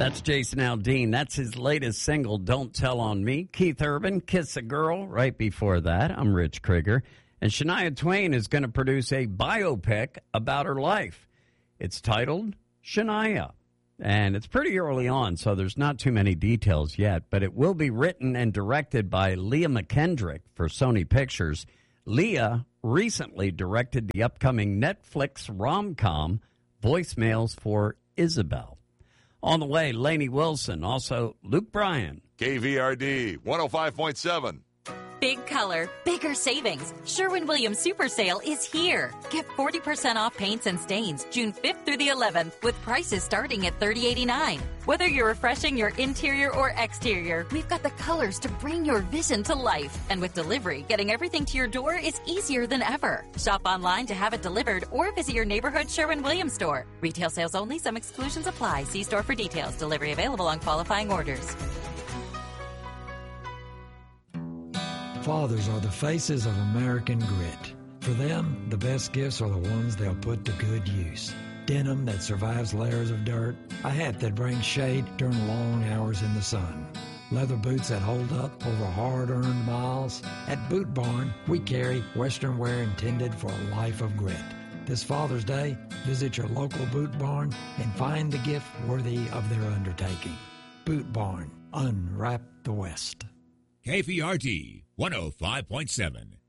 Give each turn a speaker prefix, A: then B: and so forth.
A: That's Jason Aldean. That's his latest single, Don't Tell on Me. Keith Urban, Kiss a Girl, right before that. I'm Rich Krieger. And Shania Twain is going to produce a biopic about her life. It's titled Shania. And it's pretty early on, so there's not too many details yet. But it will be written and directed by Leah McKendrick for Sony Pictures. Leah recently directed the upcoming Netflix rom-com, Voicemails for Isabel. On the way, Lainey Wilson, also Luke Bryan.
B: KVRD 105.7.
C: Big color, bigger savings. Sherwin-Williams Super Sale is here. Get 40% off paints and stains June 5th through the 11th with prices starting at $30.89. Whether you're refreshing your interior or exterior, we've got the colors to bring your vision to life. And with delivery, getting everything to your door is easier than ever. Shop online to have it delivered or visit your neighborhood Sherwin-Williams store. Retail sales only. Some exclusions apply. See store for details. Delivery available on qualifying orders.
D: Fathers are the faces of American grit. For them, the best gifts are the ones they'll put to good use. Denim that survives layers of dirt, a hat that brings shade during long hours in the sun, leather boots that hold up over hard-earned miles. At Boot Barn, we carry Western wear intended for a life of grit. This Father's Day, visit your local Boot Barn and find the gift worthy of their undertaking. Boot Barn, unwrap the West.
E: KVRD 105.7.